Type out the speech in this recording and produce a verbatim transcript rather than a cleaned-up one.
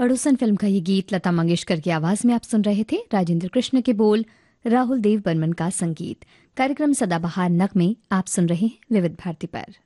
पड़ोसन फिल्म का ये गीत लता मंगेशकर की आवाज में आप सुन रहे थे। राजेंद्र कृष्ण के बोल, राहुल देव बर्मन का संगीत। कार्यक्रम सदाबहार नग में आप सुन रहे हैं विविध भारती पर।